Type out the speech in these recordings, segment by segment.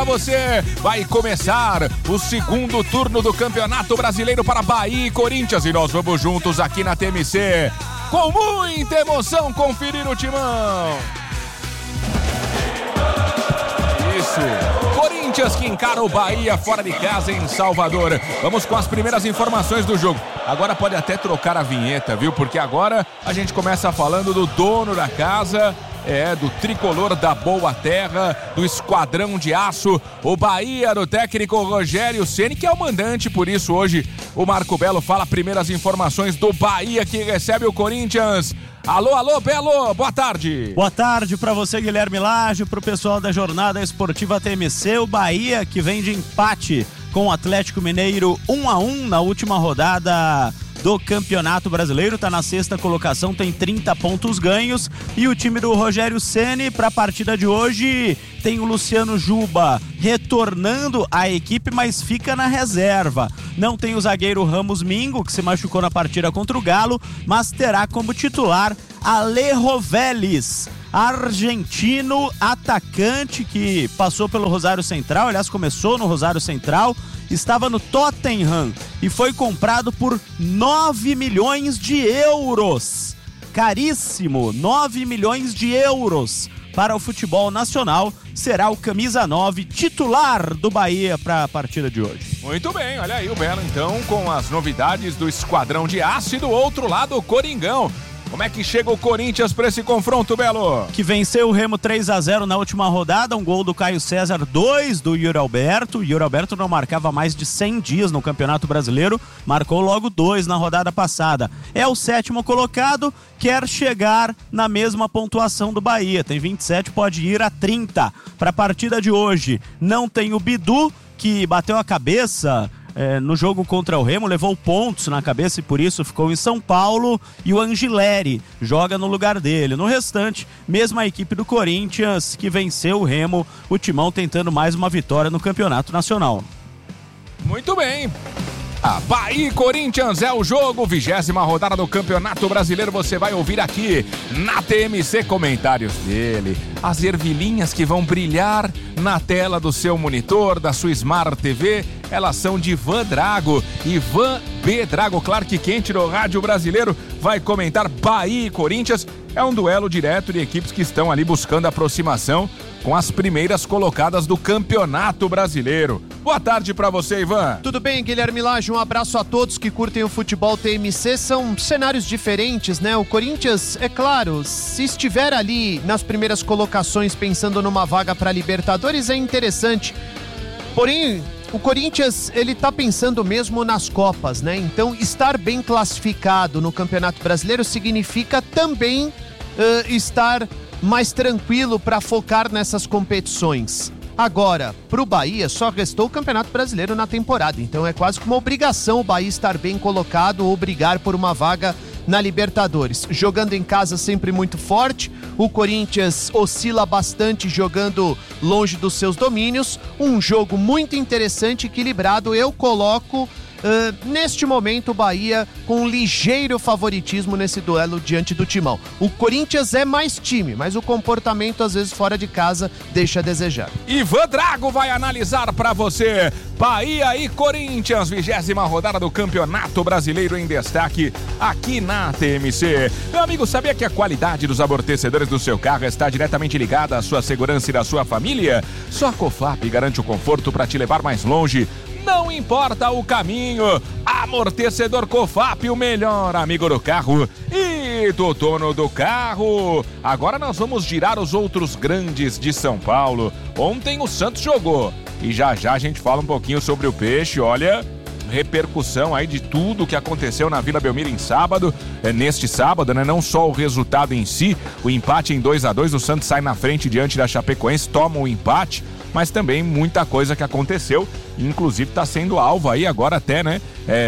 você. Vai começar o segundo turno do Campeonato Brasileiro para Bahia e Corinthians e nós vamos juntos aqui na TMC com muita emoção conferir o timão. Isso, Corinthians que encara o Bahia fora de casa em Salvador. Vamos com as primeiras informações do jogo. Agora pode até trocar a vinheta, viu? Porque agora a gente começa falando do dono da casa, do tricolor da Boa Terra, do esquadrão de aço, o Bahia, do técnico Rogério Ceni, que é o mandante, por isso hoje o Marco Belo fala primeiras informações do Bahia que recebe o Corinthians. Alô, Belo, boa tarde. Boa tarde para você, Guilherme Lage, pro pessoal da Jornada Esportiva TMC. O Bahia que vem de empate com o Atlético Mineiro 1-1 na última rodada do Campeonato Brasileiro, tá na sexta colocação, tem 30 pontos ganhos, e o time do Rogério Ceni para a partida de hoje tem o Luciano Juba retornando à equipe, mas fica na reserva. Não tem o zagueiro Ramos Mingo, que se machucou na partida contra o Galo, mas terá como titular Alejo Vélez, argentino atacante que passou pelo Rosário Central, aliás começou no Rosário Central, estava no Tottenham e foi comprado por 9 milhões de euros. Caríssimo, 9 milhões de euros para o futebol nacional. Será o camisa 9 titular do Bahia para a partida de hoje. Muito bem, olha aí o Belo então com as novidades do Esquadrão de Aço e do outro lado o Coringão. Como é que chega o Corinthians para esse confronto, Belo? Que venceu o Remo 3-0 na última rodada, um gol do Caio César, 2 do Yuri Alberto. O Yuri Alberto não marcava mais de 100 dias no Campeonato Brasileiro, marcou logo 2 na rodada passada. É o 7º colocado, quer chegar na mesma pontuação do Bahia, tem 27, pode ir a 30. Para a partida de hoje, não tem o Bidu, que bateu a cabeça no jogo contra o Remo, levou pontos na cabeça e por isso ficou em São Paulo, e o Angileri joga no lugar dele. No restante, mesma a equipe do Corinthians que venceu o Remo, o Timão tentando mais uma vitória no Campeonato Nacional. Muito bem. Bahia e Corinthians é o jogo, 20ª rodada do Campeonato Brasileiro, você vai ouvir aqui na TMC comentários dele, as ervilhinhas que vão brilhar na tela do seu monitor, da sua Smart TV, elas são de Ivan Drago, Ivan B. Drago, Clark Kent do Rádio Brasileiro, vai comentar Bahia e Corinthians. É um duelo direto de equipes que estão ali buscando aproximação com as primeiras colocadas do Campeonato Brasileiro. Boa tarde pra você, Ivan. Tudo bem, Guilherme Lage? Um abraço a todos que curtem o futebol TMC. São cenários diferentes, né? O Corinthians, é claro, se estiver ali nas primeiras colocações pensando numa vaga pra Libertadores, é interessante. Porém, o Corinthians, ele tá pensando mesmo nas Copas, né? Então, estar bem classificado no Campeonato Brasileiro significa também estar mais tranquilo para focar nessas competições. Agora, pro Bahia, só restou o Campeonato Brasileiro na temporada, então é quase que uma obrigação o Bahia estar bem colocado ou brigar por uma vaga na Libertadores. Jogando em casa sempre muito forte, o Corinthians oscila bastante jogando longe dos seus domínios, um jogo muito interessante, equilibrado. Eu coloco neste momento o Bahia com um ligeiro favoritismo nesse duelo diante do Timão. O Corinthians é mais time, mas o comportamento às vezes fora de casa deixa a desejar. Ivan Drago vai analisar pra você Bahia e Corinthians, 20ª rodada do Campeonato Brasileiro em destaque aqui na TMC. Meu amigo, sabia que a qualidade dos amortecedores do seu carro está diretamente ligada à sua segurança e da sua família? Só a Cofap garante o conforto para te levar mais longe. Não importa o caminho, amortecedor Cofap, o melhor amigo do carro e do dono do carro. Agora nós vamos girar os outros grandes de São Paulo. Ontem o Santos jogou e já a gente fala um pouquinho sobre o Peixe. Olha, repercussão aí de tudo que aconteceu na Vila Belmiro em sábado, neste sábado, né? Não só o resultado em si, o empate em 2-2, o Santos sai na frente diante da Chapecoense, toma o empate, mas também muita coisa que aconteceu, inclusive está sendo alvo aí agora até, né,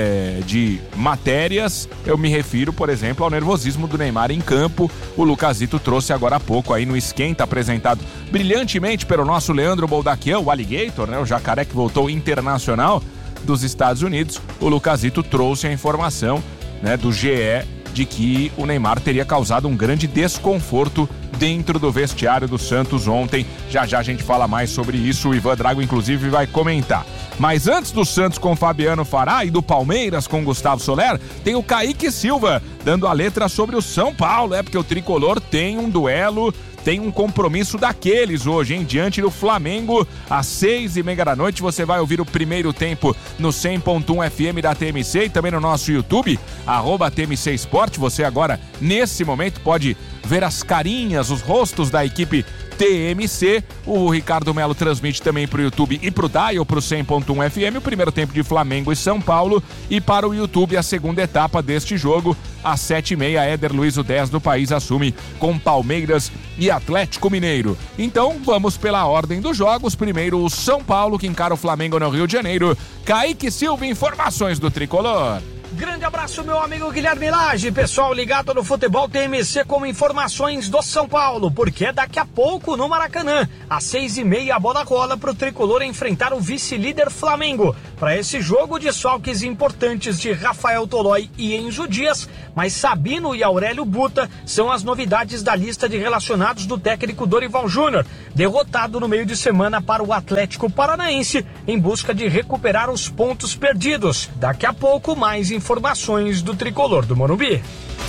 de matérias. Eu me refiro, por exemplo, ao nervosismo do Neymar em campo. O Lucasito trouxe agora há pouco aí no Esquenta, apresentado brilhantemente pelo nosso Leandro Boldaquian, o Alligator, né, o jacaré que voltou internacional dos Estados Unidos. O Lucasito trouxe a informação, né, do GE de que o Neymar teria causado um grande desconforto dentro do vestiário do Santos ontem. Já a gente fala mais sobre isso, o Ivan Drago inclusive vai comentar. Mas antes do Santos com Fabiano Fará e do Palmeiras com Gustavo Soler, tem o Kaique Silva dando a letra sobre o São Paulo, porque o tricolor tem um duelo, tem um compromisso daqueles hoje, hein? Diante do Flamengo, às 6h30 da noite, você vai ouvir o primeiro tempo no 100.1 FM da TMC e também no nosso YouTube, @TMC Esporte. Você agora, nesse momento, pode ver as carinhas, os rostos da equipe TMC. O Ricardo Melo transmite também para o YouTube e para o Dial, para o 100.1 FM, o primeiro tempo de Flamengo e São Paulo. E para o YouTube, a segunda etapa deste jogo, às 7h30, Éder Luiz, o 10 do país, assume com Palmeiras e Atlético Mineiro. Então, vamos pela ordem dos jogos. Primeiro, o São Paulo, que encara o Flamengo no Rio de Janeiro. Kaique Silva, informações do tricolor. Grande abraço, meu amigo Guilherme Lage, pessoal ligado no Futebol TMC com informações do São Paulo, porque daqui a pouco no Maracanã, às 6h30, a bola rola para o tricolor enfrentar o vice-líder Flamengo. Para esse jogo, desfalques importantes de Rafael Tolói e Enzo Dias, mas Sabino e Aurélio Buta são as novidades da lista de relacionados do técnico Dorival Júnior, derrotado no meio de semana para o Atlético Paranaense em busca de recuperar os pontos perdidos. Daqui a pouco, mais informações do tricolor do Morumbi.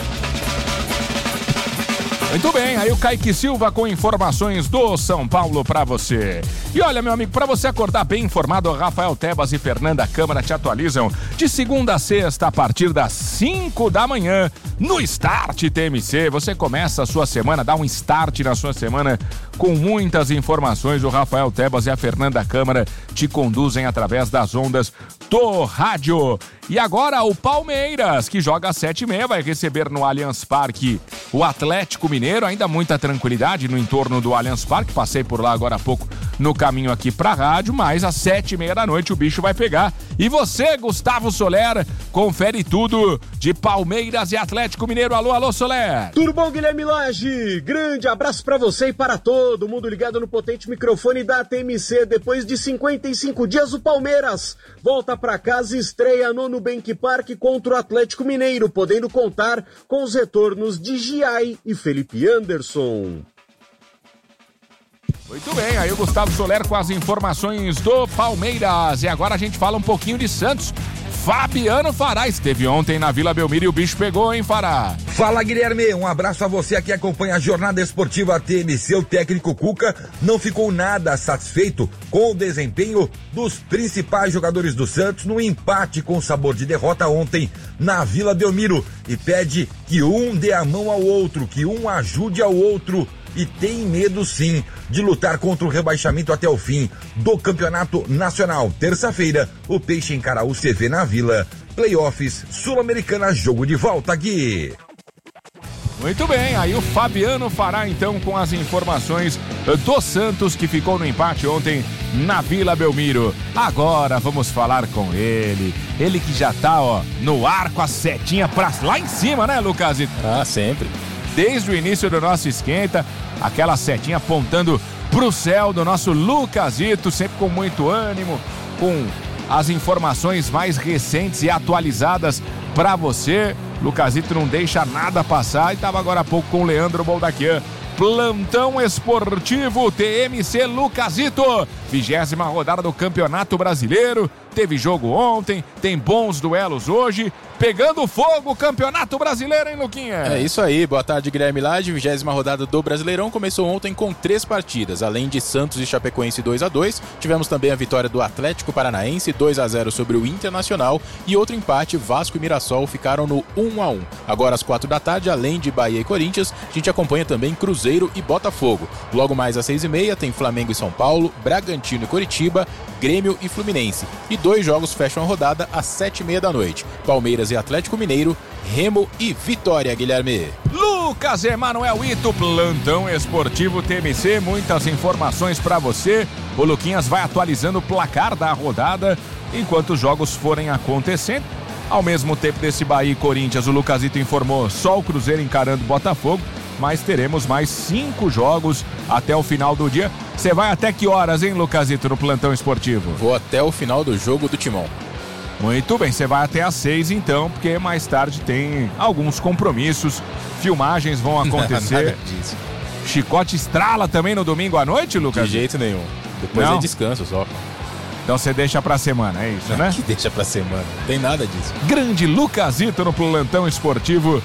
Muito bem, aí o Kaique Silva com informações do São Paulo pra você. E olha, meu amigo, pra você acordar bem informado, Rafael Tebas e Fernanda Câmara te atualizam de segunda a sexta a partir das 5 da manhã no Start TMC. Você começa a sua semana, dá um start na sua semana com muitas informações. O Rafael Tebas e a Fernanda Câmara te conduzem através das ondas do rádio. E agora o Palmeiras, que joga às 7h30, vai receber no Allianz Parque o Atlético Mineiro. Ainda muita tranquilidade no entorno do Allianz Parque. Passei por lá agora há pouco no caminho aqui pra rádio, mas às 7h30 da noite o bicho vai pegar. E você, Gustavo Soler, confere tudo de Palmeiras e Atlético Mineiro. Alô, alô, Soler! Tudo bom, Guilherme Lage? Grande abraço pra você e para todo mundo ligado no potente microfone da TMC. Depois de 55 dias, o Palmeiras volta pra casa e estreia no Nubank Park contra o Atlético Mineiro, podendo contar com os retornos de Giai e Felipe Anderson. Muito bem, aí o Gustavo Soler com as informações do Palmeiras. E agora a gente fala um pouquinho de Santos. Fabiano Fará esteve ontem na Vila Belmiro e o bicho pegou, hein, Fará? Fala, Guilherme, um abraço a você que acompanha a jornada esportiva TMC. O técnico Cuca não ficou nada satisfeito com o desempenho dos principais jogadores do Santos no empate com sabor de derrota ontem na Vila Belmiro e pede que um dê a mão ao outro, que um ajude ao outro. E tem medo sim de lutar contra o rebaixamento até o fim do Campeonato Nacional. Terça-feira, o Peixe encara o CV na Vila. Playoffs Sul-Americana, jogo de volta aqui. Muito bem, aí o Fabiano Fará então com as informações do Santos, que ficou no empate ontem na Vila Belmiro. Agora vamos falar com ele que já tá no ar com a setinha pra lá em cima, né, Lucasito? Ah, sempre. Desde o início do nosso esquenta, aquela setinha apontando pro céu do nosso Lucasito, sempre com muito ânimo, com as informações mais recentes e atualizadas pra você. Lucasito não deixa nada passar e tava agora há pouco com o Leandro Boldaquian. Plantão Esportivo TMC Lucasito, 20ª rodada do Campeonato Brasileiro. Teve jogo ontem, tem bons duelos hoje. Pegando fogo o Campeonato Brasileiro, hein, Luquinha? É isso aí, boa tarde, Guilherme Lage. 20ª rodada do Brasileirão começou ontem com 3 partidas. Além de Santos e Chapecoense 2-2, tivemos também a vitória do Atlético Paranaense 2-0 sobre o Internacional e outro empate, Vasco e Mirassol ficaram no 1-1. Agora às 4 da tarde, além de Bahia e Corinthians, a gente acompanha também Cruzeiro e Botafogo. Logo mais às 6h30 tem Flamengo e São Paulo, Bragantino e Coritiba, Grêmio e Fluminense. E 2 jogos fecham a rodada às 7h30 da noite. Palmeiras e Atlético Mineiro, Remo e Vitória, Guilherme. Lucas Emanuel Ito, Plantão Esportivo TMC, muitas informações pra você. O Luquinhas vai atualizando o placar da rodada enquanto os jogos forem acontecendo. Ao mesmo tempo desse Bahia e Corinthians, o Lucasito informou só o Cruzeiro encarando o Botafogo, mas teremos mais 5 jogos até o final do dia. Você vai até que horas, hein, Lucasito, no Plantão Esportivo? Vou até o final do jogo do Timão. Muito bem, você vai até às 6 então, porque mais tarde tem alguns compromissos, filmagens vão acontecer. Chicote estrala também no domingo à noite, Lucas? De jeito nenhum. Depois é descanso só. Então você deixa pra semana, é isso, né? Que deixa pra semana, não tem nada disso. Grande Lucasito no plantão esportivo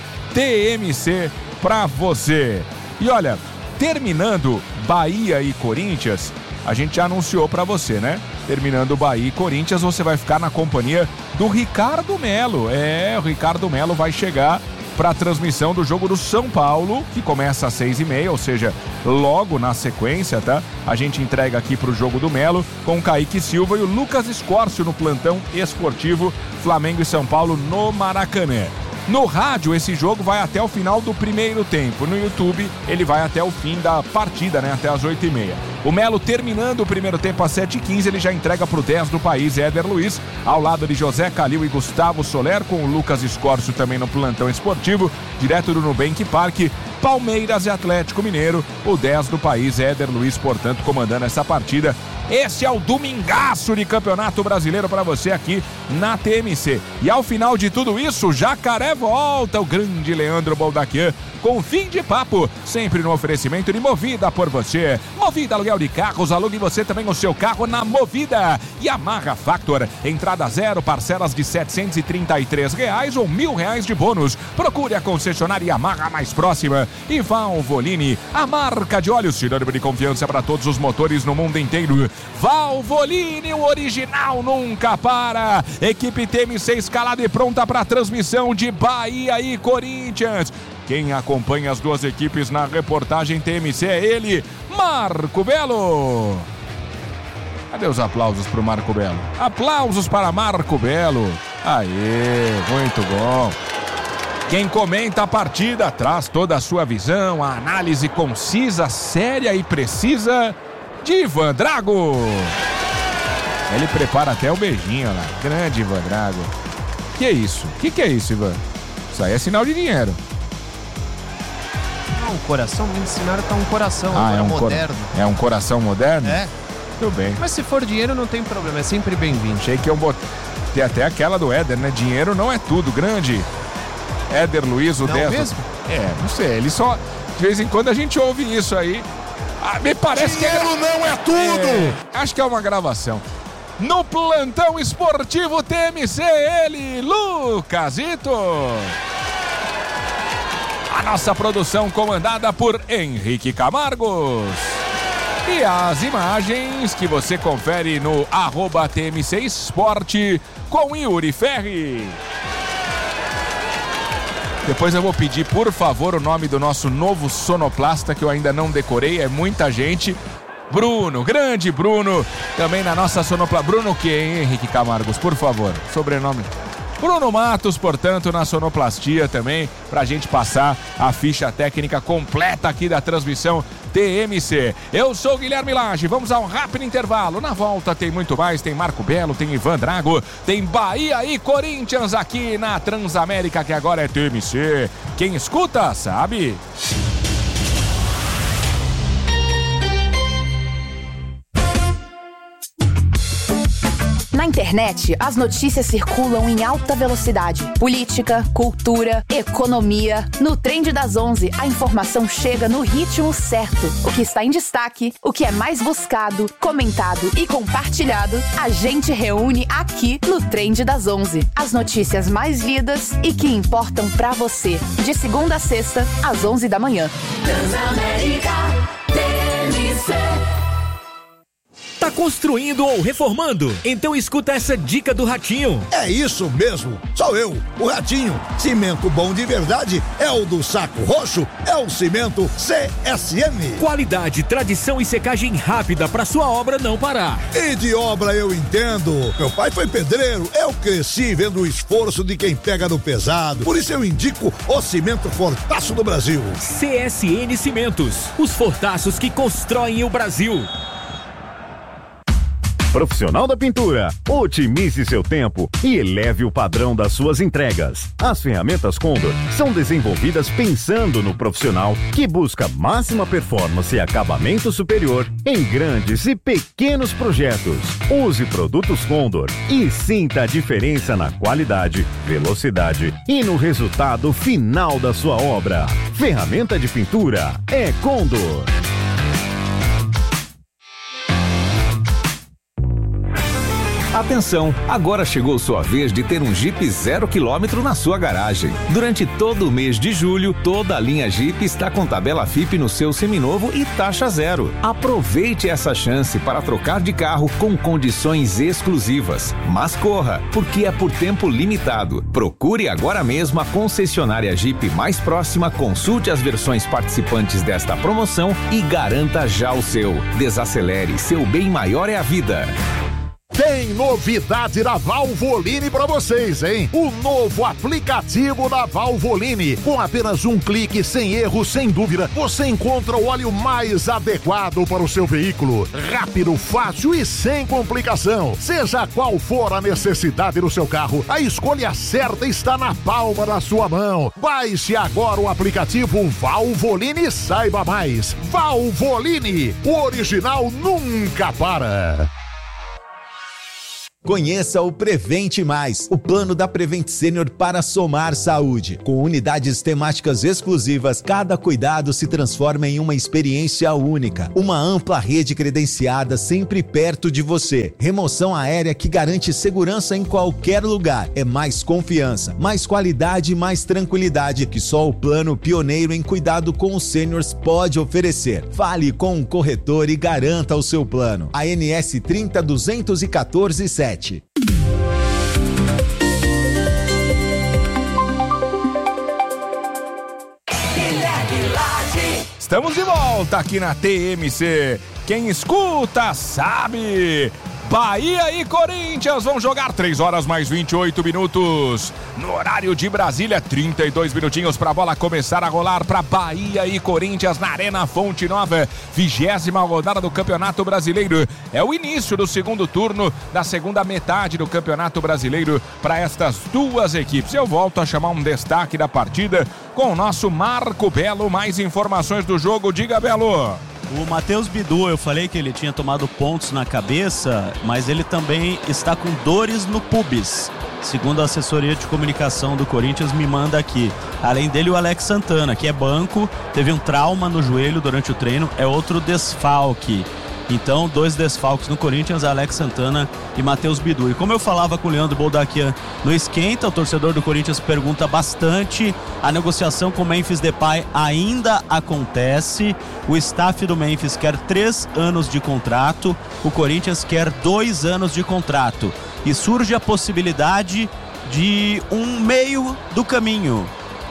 TMC pra você. E olha, terminando Bahia e Corinthians, a gente já anunciou pra você, né? Terminando Bahia e Corinthians, você vai ficar na companhia do Ricardo Melo. O Ricardo Melo vai chegar para a transmissão do jogo do São Paulo, que começa às 6h30, ou seja, logo na sequência, tá? A gente entrega aqui para o jogo do Melo com o Kaique Silva e o Lucas Escórcio no plantão esportivo Flamengo e São Paulo no Maracanã. No rádio, esse jogo vai até o final do primeiro tempo. No YouTube, ele vai até o fim da partida, né? Até as 8h30. O Melo, terminando o primeiro tempo às 7h15, ele já entrega pro 10 do país, Éder Luiz, ao lado de José Calil e Gustavo Soler, com o Lucas Escórcio também no plantão esportivo, direto do Nubank Parque, Palmeiras e Atlético Mineiro. O 10 do país, Éder Luiz, portanto, comandando essa partida. Esse é o domingaço de Campeonato Brasileiro para você aqui na TMC. E ao final de tudo isso, Jacaré volta, o grande Leandro Boldaquian, com fim de papo, sempre no oferecimento de Movida por você. Movida aluguel de carros, alugue você também o seu carro na Movida. Yamaha Factor, entrada zero, parcelas de R$ 733 ou R$ 1.000 de bônus. Procure a concessionária Yamaha mais próxima. E Valvoline, a marca de óleo sinônimo de confiança para todos os motores no mundo inteiro. Valvoline, o original nunca para. Equipe TMC escalada e pronta para a transmissão de Bahia e Corinthians. Quem acompanha as duas equipes na reportagem TMC é ele, Marco Belo. Cadê os aplausos para o Marco Belo? Aplausos para Marco Belo. Aê, muito bom. Quem comenta a partida traz toda a sua visão, a análise concisa, séria e precisa de Ivan Drago. Ele prepara até o beijinho lá. Grande Ivan Drago. Que é isso? Que é isso, Ivan? Isso aí é sinal de dinheiro. Um coração, me ensinaram que é um coração moderno. É um coração moderno? É. Tudo bem. Mas se for dinheiro não tem problema, é sempre bem-vindo. Achei que eu botei. Tem até aquela do Éder, né? Dinheiro não é tudo. Grande Éder Luiz, o 10. Mesmo? Não sei. Ele só. De vez em quando a gente ouve isso aí. Me parece dinheiro que. Não é tudo! Acho que é uma gravação. No plantão esportivo TMC, ele, Lucasito. A nossa produção comandada por Henrique Camargos. E as imagens que você confere no @TMC Esporte com Yuri Ferri. Depois eu vou pedir, por favor, o nome do nosso novo sonoplasta, que eu ainda não decorei, é muita gente. Bruno, grande Bruno, também na nossa sonoplasta. Bruno o quê, hein, Henrique Camargos? Por favor, sobrenome. Bruno Matos, portanto, na sonoplastia também, pra gente passar a ficha técnica completa aqui da transmissão TMC. Eu sou o Guilherme Lage, vamos a um rápido intervalo. Na volta tem muito mais, tem Marco Belo, tem Ivan Drago, tem Bahia e Corinthians aqui na Transamérica, que agora é TMC. Quem escuta, sabe. Na internet, as notícias circulam em alta velocidade. Política, cultura, economia. No Trend das 11, a informação chega no ritmo certo. O que está em destaque, o que é mais buscado, comentado e compartilhado, a gente reúne aqui no Trend das 11. As notícias mais lidas e que importam pra você. De segunda a sexta, às 11 da manhã. Transamérica TMC. Tá construindo ou reformando? Então escuta essa dica do Ratinho. É isso mesmo, sou eu, o Ratinho. Cimento bom de verdade é o do Saco Roxo, é o cimento CSM. Qualidade, tradição e secagem rápida pra sua obra não parar. E de obra eu entendo. Meu pai foi pedreiro, eu cresci vendo o esforço de quem pega no pesado. Por isso eu indico o cimento Fortaço do Brasil. CSN Cimentos, os fortaços que constroem o Brasil. Profissional da pintura, otimize seu tempo e eleve o padrão das suas entregas. As ferramentas Condor são desenvolvidas pensando no profissional que busca máxima performance e acabamento superior em grandes e pequenos projetos. Use produtos Condor e sinta a diferença na qualidade, velocidade e no resultado final da sua obra. Ferramenta de pintura é Condor. Atenção, agora chegou sua vez de ter um Jeep 0 km na sua garagem. Durante todo o mês de julho, toda a linha Jeep está com tabela FIP no seu seminovo e taxa zero. Aproveite essa chance para trocar de carro com condições exclusivas. Mas corra, porque é por tempo limitado. Procure agora mesmo a concessionária Jeep mais próxima, consulte as versões participantes desta promoção e garanta já o seu. Desacelere, seu bem maior é a vida. Tem novidade da Valvoline para vocês, hein? O novo aplicativo da Valvoline. Com apenas um clique, sem erro, sem dúvida, você encontra o óleo mais adequado para o seu veículo. Rápido, fácil e sem complicação. Seja qual for a necessidade do seu carro, a escolha certa está na palma da sua mão. Baixe agora o aplicativo Valvoline e saiba mais. Valvoline, o original nunca para. Conheça o Prevente Mais, o plano da Prevent Senior para somar saúde. Com unidades temáticas exclusivas, cada cuidado se transforma em uma experiência única. Uma ampla rede credenciada sempre perto de você. Remoção aérea que garante segurança em qualquer lugar. É mais confiança, mais qualidade e mais tranquilidade que só o plano pioneiro em cuidado com os seniors pode oferecer. Fale com um corretor e garanta o seu plano. ANS 30.214.7. Estamos de volta aqui na TMC. Quem escuta sabe. Bahia e Corinthians vão jogar 3 horas mais 28 minutos. No horário de Brasília, 32 minutinhos para a bola começar a rolar para Bahia e Corinthians na Arena Fonte Nova. 20ª rodada do Campeonato Brasileiro. É o início do segundo turno, da segunda metade do Campeonato Brasileiro para estas duas equipes. Eu volto a chamar um destaque da partida com o nosso Marco Belo. Mais informações do jogo, diga, Belo. O Matheus Bidu, eu falei que ele tinha tomado pontos na cabeça, mas ele também está com dores no pubis. Segundo a assessoria de comunicação do Corinthians me manda aqui. Além dele, o Alex Santana, que é banco, teve um trauma no joelho durante o treino, é outro desfalque. Então, 2 desfalques no Corinthians, Alex Santana e Matheus Bidu. E como eu falava com o Leandro Boldaquian no Esquenta, o torcedor do Corinthians pergunta bastante. A negociação com o Memphis Depay ainda acontece. O staff do Memphis quer 3 anos de contrato. O Corinthians quer 2 anos de contrato. E surge a possibilidade de um meio do caminho.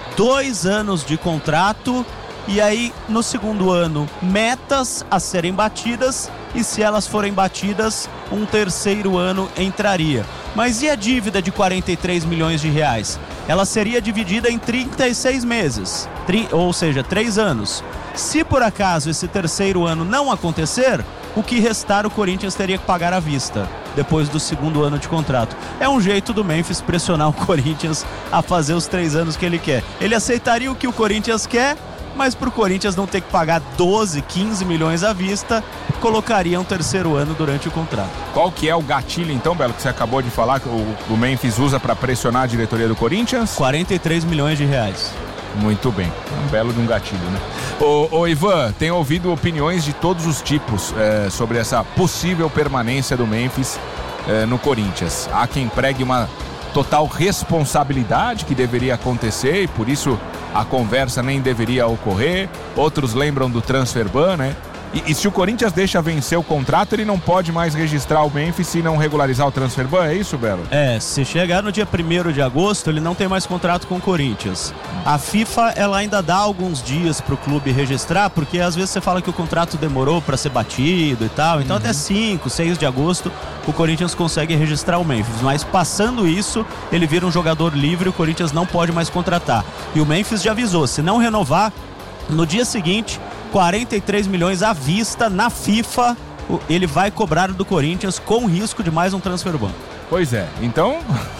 2 anos de contrato. E aí, no segundo ano, metas a serem batidas, e se elas forem batidas, um terceiro ano entraria. Mas e a dívida de 43 milhões de reais? Ela seria dividida em 36 meses, ou seja, 3 anos. Se por acaso esse terceiro ano não acontecer, o que restar o Corinthians teria que pagar à vista, depois do segundo ano de contrato. É um jeito do Memphis pressionar o Corinthians a fazer os 3 anos que ele quer. Ele aceitaria o que o Corinthians quer, mas para o Corinthians não ter que pagar 12, 15 milhões à vista, colocaria um terceiro ano durante o contrato. Qual que é o gatilho, então, Belo, que você acabou de falar que o Memphis usa para pressionar a diretoria do Corinthians? 43 milhões de reais. Muito bem, um belo de um gatilho, né? Ô Ivan, tem ouvido opiniões de todos os tipos sobre essa possível permanência do Memphis no Corinthians. Há quem pregue uma total responsabilidade que deveria acontecer e por isso a conversa nem deveria ocorrer. Outros lembram do transfer ban, né? E se o Corinthians deixa vencer o contrato, ele não pode mais registrar o Memphis se não regularizar o transfer ban, é isso, Belo? Se chegar no dia 1º de agosto, ele não tem mais contrato com o Corinthians. A FIFA, ela ainda dá alguns dias pro clube registrar, porque às vezes você fala que o contrato demorou para ser batido e tal, então até 5, 6 de agosto o Corinthians consegue registrar o Memphis, mas passando isso, ele vira um jogador livre, o Corinthians não pode mais contratar. E o Memphis já avisou, se não renovar, no dia seguinte, 43 milhões à vista na FIFA, ele vai cobrar do Corinthians com risco de mais um transfer ban. Pois é, então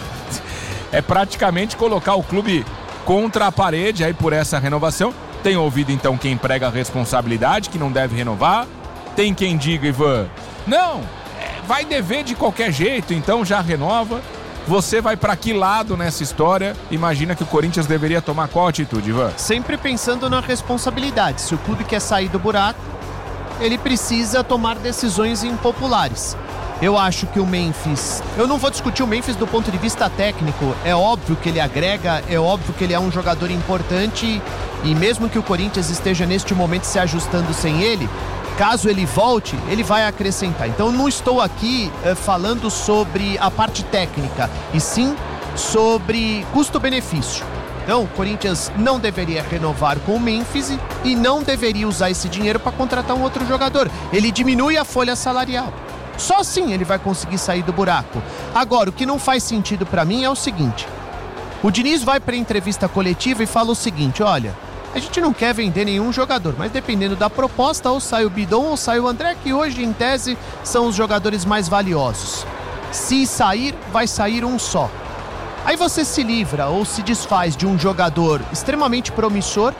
é praticamente colocar o clube contra a parede aí por essa renovação. Tem ouvido então quem prega a responsabilidade, que não deve renovar. Tem quem diga, Ivan, não, vai dever de qualquer jeito, então já renova. Você vai pra que lado nessa história? Imagina que o Corinthians deveria tomar qual atitude, Ivan? Sempre pensando na responsabilidade. Se o clube quer sair do buraco, ele precisa tomar decisões impopulares. Eu acho que o Memphis... Eu não vou discutir o Memphis do ponto de vista técnico. É óbvio que ele agrega, é óbvio que ele é um jogador importante e mesmo que o Corinthians esteja neste momento se ajustando sem ele, caso ele volte, ele vai acrescentar. Então não estou aqui falando sobre a parte técnica, e sim sobre custo-benefício. Então o Corinthians não deveria renovar com o Memphis e não deveria usar esse dinheiro para contratar um outro jogador. Ele diminui a folha salarial. Só assim ele vai conseguir sair do buraco. Agora, o que não faz sentido para mim é o seguinte. O Diniz vai para a entrevista coletiva e fala o seguinte, olha... A gente não quer vender nenhum jogador, mas dependendo da proposta, ou sai o Bidon ou sai o André, que hoje, em tese, são os jogadores mais valiosos. Se sair, vai sair um só. Aí você se livra ou se desfaz de um jogador extremamente promissor,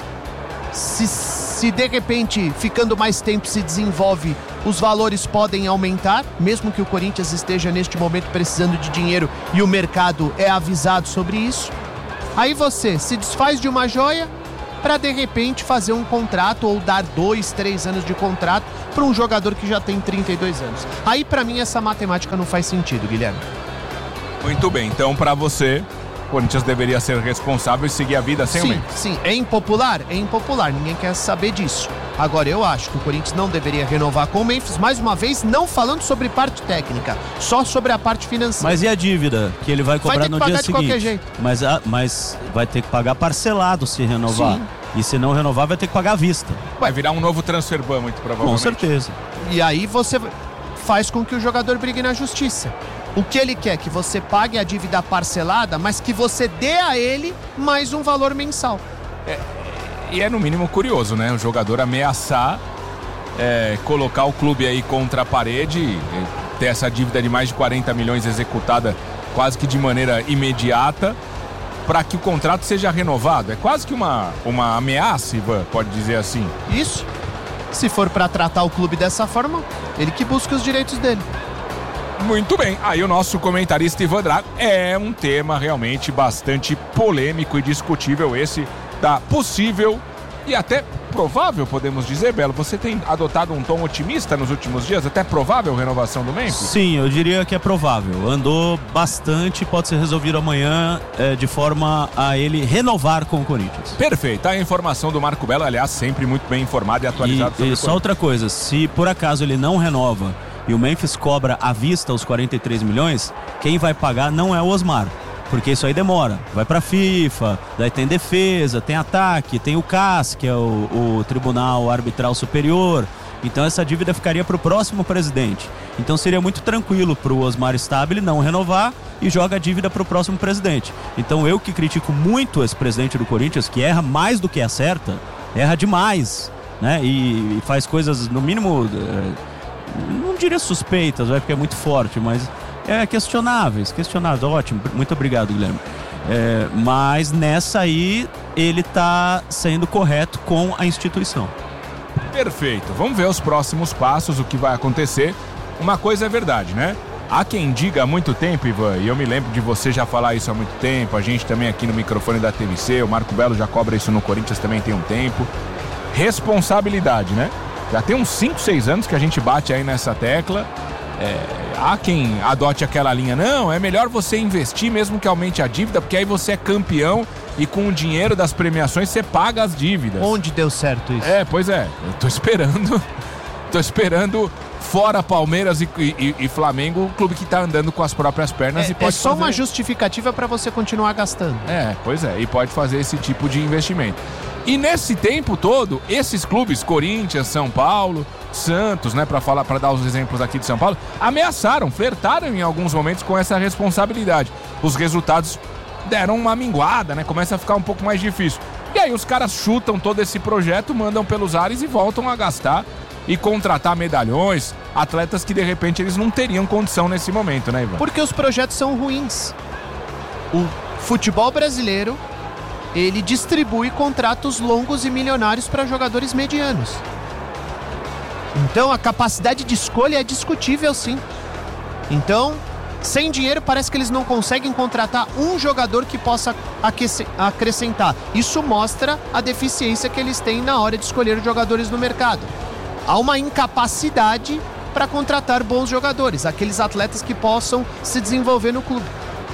se de repente, ficando mais tempo, se desenvolve, os valores podem aumentar, mesmo que o Corinthians esteja neste momento precisando de dinheiro e o mercado é avisado sobre isso. Aí você se desfaz de uma joia para de repente fazer um contrato ou dar 2, 3 anos de contrato para um jogador que já tem 32 anos. Aí para mim essa matemática não faz sentido, Guilherme. Muito bem, então para você, o Corinthians deveria ser responsável e seguir a vida sem o Memphis. Sim, é impopular, ninguém quer saber disso. Agora eu acho que o Corinthians não deveria renovar com o Memphis, mais uma vez, não falando sobre parte técnica, só sobre a parte financeira. Mas e a dívida que ele vai cobrar no dia seguinte? Vai ter que pagar de qualquer jeito. Mas vai ter que pagar parcelado se renovar. Sim. E se não renovar, vai ter que pagar à vista. Vai virar um novo transfer ban, muito provavelmente. Com certeza. E aí você faz com que o jogador brigue na justiça. O que ele quer? Que você pague a dívida parcelada, mas que você dê a ele mais um valor mensal. E é no mínimo curioso, né? O jogador ameaçar colocar o clube aí contra a parede, ter essa dívida de mais de 40 milhões executada quase que de maneira imediata, para que o contrato seja renovado. É quase que uma ameaça, Ivan, pode dizer assim. Isso. Se for para tratar o clube dessa forma, ele que busca os direitos dele. Muito bem. Aí o nosso comentarista Ivan Drago é um tema realmente bastante polêmico e discutível esse da possível e até provável, podemos dizer, Belo. Você tem adotado um tom otimista nos últimos dias? Até provável renovação do Memphis? Sim, eu diria que é provável. Andou bastante, pode ser resolvido amanhã de forma a ele renovar com o Corinthians. Perfeito. A informação do Marco Belo, aliás, sempre muito bem informado e atualizado sobre e só outra coisa, se por acaso ele não renova e o Memphis cobra à vista os 43 milhões, quem vai pagar não é o Osmar. Porque isso aí demora, vai pra FIFA, daí tem defesa, tem ataque, tem o CAS, que é o Tribunal Arbitral Superior. Então essa dívida ficaria pro próximo presidente. Então seria muito tranquilo pro Osmar Stabile não renovar e joga a dívida pro próximo presidente. Então eu que critico muito esse presidente do Corinthians, que erra mais do que acerta, erra demais, né? E faz coisas, no mínimo, não diria suspeitas, porque é muito forte, mas... questionáveis, ótimo, muito obrigado, Guilherme. Mas nessa aí, ele tá sendo correto com a instituição. Perfeito, vamos ver os próximos passos, o que vai acontecer. Uma coisa é verdade, né? Há quem diga há muito tempo, Ivan, e eu me lembro de você já falar isso há muito tempo, a gente também aqui no microfone da TVC, o Marco Belo já cobra isso no Corinthians também tem um tempo. Responsabilidade, né? Já tem uns 5, 6 anos que a gente bate aí nessa tecla. Há quem adote aquela linha, não, é melhor você investir mesmo que aumente a dívida, porque aí você é campeão e com o dinheiro das premiações você paga as dívidas. Onde deu certo isso? Pois é, eu tô esperando fora Palmeiras e Flamengo, o clube que tá andando com as próprias pernas e pode só fazer... uma justificativa para você continuar gastando. Pois é, e pode fazer esse tipo de investimento. E nesse tempo todo, esses clubes, Corinthians, São Paulo, Santos, né, para dar os exemplos aqui de São Paulo, ameaçaram, flertaram em alguns momentos com essa responsabilidade. Os resultados deram uma minguada, né, começa a ficar um pouco mais difícil. E aí os caras chutam todo esse projeto, mandam pelos ares e voltam a gastar e contratar medalhões, atletas que de repente eles não teriam condição nesse momento, né, Ivan? Porque os projetos são ruins. O futebol brasileiro, ele distribui contratos longos e milionários para jogadores medianos. Então a capacidade de escolha é discutível, sim. Então, sem dinheiro parece que eles não conseguem contratar um jogador que possa acrescentar. Isso mostra a deficiência que eles têm na hora de escolher os jogadores no mercado. Há uma incapacidade para contratar bons jogadores, aqueles atletas que possam se desenvolver no clube.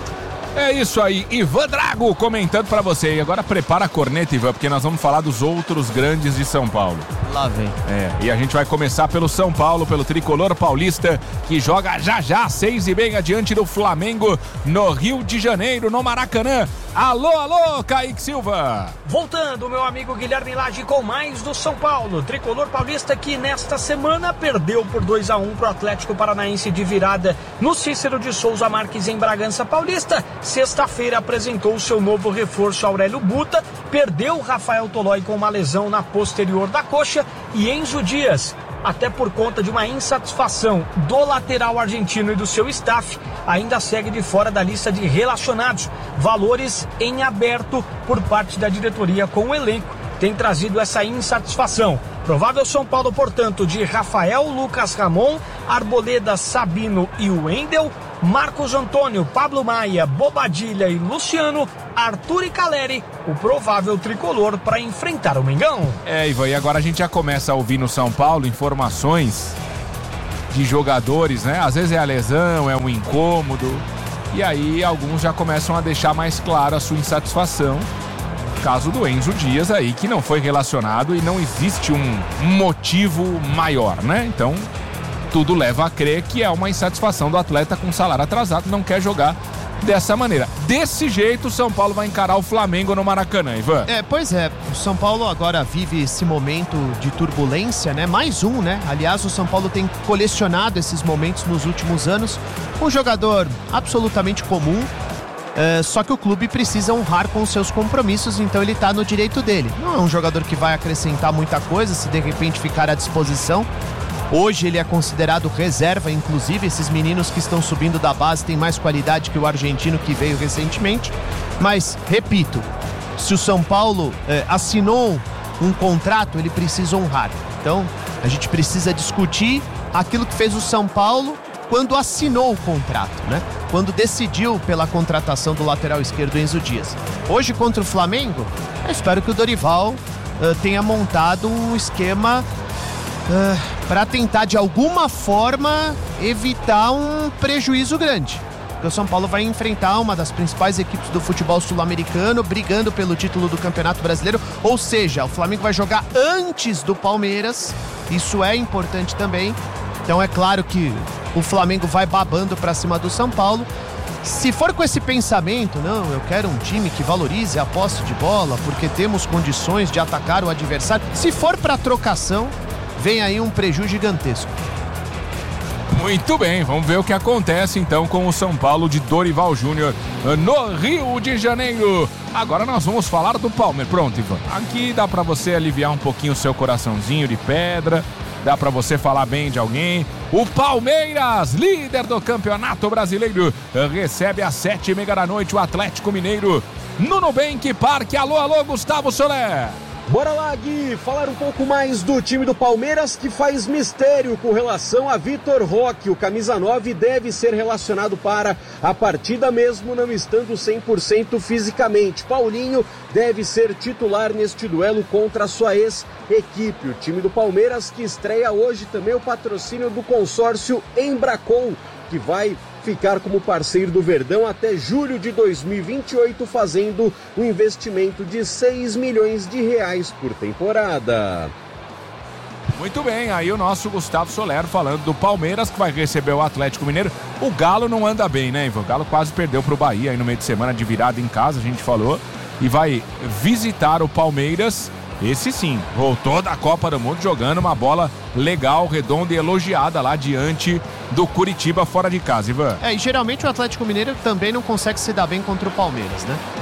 É isso aí, Ivan Drago comentando pra você. E agora prepara a corneta, Ivan, porque nós vamos falar dos outros grandes de São Paulo. Lá vem. E a gente vai começar pelo São Paulo, pelo tricolor paulista, que joga já 6h30 diante do Flamengo no Rio de Janeiro, no Maracanã. Alô, Kaique Silva. Voltando, meu amigo Guilherme Lage com mais do São Paulo. Tricolor paulista que nesta semana perdeu por 2-1 pro Atlético Paranaense de virada no Cícero de Souza Marques em Bragança Paulista. Sexta-feira apresentou o seu novo reforço Aurélio Buta, perdeu Rafael Tolói com uma lesão na posterior da coxa e Enzo Dias, até por conta de uma insatisfação do lateral argentino e do seu staff, ainda segue de fora da lista de relacionados. Valores em aberto por parte da diretoria com o elenco tem trazido essa insatisfação. Provável São Paulo, portanto, de Rafael, Lucas Ramon, Arboleda, Sabino e Wendel, Marcos Antônio, Pablo Maia, Bobadilha e Luciano, Arthur e Caleri, o provável tricolor para enfrentar o Mengão. Ivan, e agora a gente já começa a ouvir no São Paulo informações de jogadores, né? Às vezes é a lesão, é um incômodo, e aí alguns já começam a deixar mais clara a sua insatisfação. Caso do Enzo Dias aí, que não foi relacionado e não existe um motivo maior, né? Então, tudo leva a crer que é uma insatisfação do atleta com salário atrasado, não quer jogar dessa maneira. Desse jeito, o São Paulo vai encarar o Flamengo no Maracanã, Ivan. Pois é, o São Paulo agora vive esse momento de turbulência, né? Mais um, né? Aliás, o São Paulo tem colecionado esses momentos nos últimos anos. Um jogador absolutamente comum, só que o clube precisa honrar com os seus compromissos, então ele está no direito dele. Não é um jogador que vai acrescentar muita coisa se de repente ficar à disposição. Hoje ele é considerado reserva, inclusive esses meninos que estão subindo da base têm mais qualidade que o argentino que veio recentemente. Mas, repito, se o São Paulo assinou um contrato, ele precisa honrar. Então, a gente precisa discutir aquilo que fez o São Paulo quando assinou o contrato, né? Quando decidiu pela contratação do lateral esquerdo Enzo Dias. Hoje contra o Flamengo, eu espero que o Dorival tenha montado um esquema para tentar de alguma forma evitar um prejuízo grande. Porque o São Paulo vai enfrentar uma das principais equipes do futebol sul-americano, brigando pelo título do Campeonato Brasileiro, ou seja, o Flamengo vai jogar antes do Palmeiras, isso é importante também. Então é claro que o Flamengo vai babando para cima do São Paulo. Se for com esse pensamento, não, eu quero um time que valorize a posse de bola, porque temos condições de atacar o adversário. Se for para trocação, vem aí um prejuízo gigantesco. Muito bem, vamos ver o que acontece então com o São Paulo de Dorival Júnior no Rio de Janeiro. Agora nós vamos falar do Palmeiras. Pronto, Ivan, aqui dá pra você aliviar um pouquinho o seu coraçãozinho de pedra, dá pra você falar bem de alguém. O Palmeiras, líder do Campeonato Brasileiro, recebe às 7h30 da noite o Atlético Mineiro no Nubank Parque. Alô, Gustavo Soler. Bora lá, Gui, falar um pouco mais do time do Palmeiras, que faz mistério com relação a Vitor Roque. O camisa 9 deve ser relacionado para a partida mesmo não estando 100% fisicamente. Paulinho deve ser titular neste duelo contra a sua ex-equipe. O time do Palmeiras que estreia hoje também o patrocínio do consórcio Embracon, que vai ficar como parceiro do Verdão até julho de 2028, fazendo um investimento de R$6 milhões por temporada. Muito bem, aí o nosso Gustavo Soler falando do Palmeiras, que vai receber o Atlético Mineiro. O Galo não anda bem, né, Ivan? O Galo quase perdeu pro Bahia aí no meio de semana de virada em casa, a gente falou, e vai visitar o Palmeiras. Esse sim, voltou da Copa do Mundo jogando uma bola legal, redonda e elogiada lá diante do Curitiba fora de casa, Ivan. E geralmente o Atlético Mineiro também não consegue se dar bem contra o Palmeiras, né?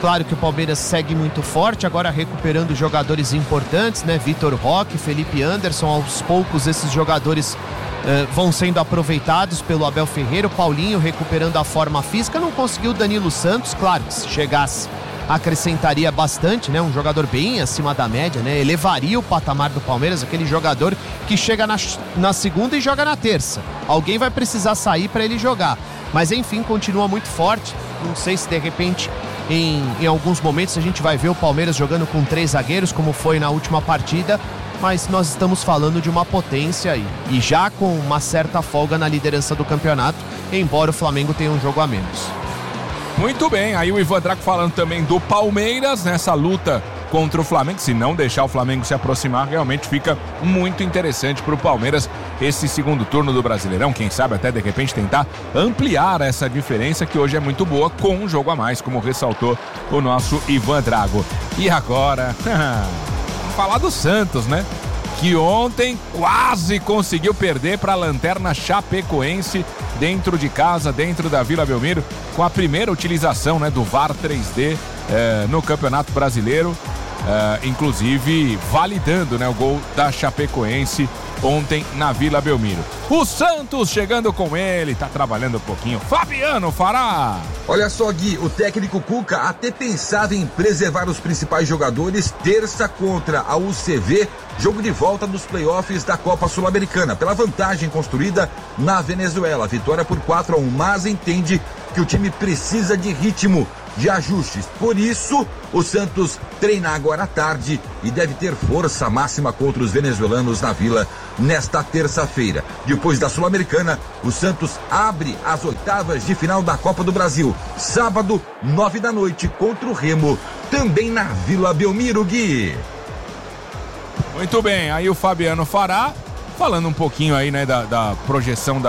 Claro que o Palmeiras segue muito forte, agora recuperando jogadores importantes, né? Vitor Roque, Felipe Anderson, aos poucos esses jogadores vão sendo aproveitados pelo Abel Ferreira. O Paulinho recuperando a forma física, não conseguiu o Danilo Santos, claro que se chegasse acrescentaria bastante, né? Um jogador bem acima da média, né? Elevaria o patamar do Palmeiras, aquele jogador que chega na segunda e joga na terça. Alguém vai precisar sair para ele jogar, mas enfim, continua muito forte. Não sei se de repente em alguns momentos a gente vai ver o Palmeiras jogando com 3 zagueiros, como foi na última partida, mas nós estamos falando de uma potência aí, e já com uma certa folga na liderança do campeonato, embora o Flamengo tenha um jogo a menos. Muito bem, aí o Ivan Drago falando também do Palmeiras nessa luta contra o Flamengo. Se não deixar o Flamengo se aproximar, realmente fica muito interessante para o Palmeiras esse segundo turno do Brasileirão. Quem sabe até de repente tentar ampliar essa diferença que hoje é muito boa com um jogo a mais, como ressaltou o nosso Ivan Drago. E agora, vamos falar do Santos, né? Que ontem quase conseguiu perder para a lanterna Chapecoense dentro de casa, dentro da Vila Belmiro, com a primeira utilização, né, do VAR 3D no Campeonato Brasileiro, inclusive validando, né, o gol da Chapecoense ontem na Vila Belmiro. O Santos chegando com ele, tá trabalhando um pouquinho. Fabiano Fará. Olha só, Gui, o técnico Cuca até pensava em preservar os principais jogadores terça contra a UCV, jogo de volta dos playoffs da Copa Sul-Americana, pela vantagem construída na Venezuela. Vitória por 4-1, mas entende que o time precisa de ritmo, de ajustes. Por isso, o Santos treina agora à tarde e deve ter força máxima contra os venezuelanos na Vila nesta terça-feira. Depois da Sul-Americana, o Santos abre as oitavas de final da Copa do Brasil. Sábado, 9 da noite, contra o Remo, também na Vila Belmiro, Gui. Muito bem, aí o Fabiano Fará falando um pouquinho aí, né, da projeção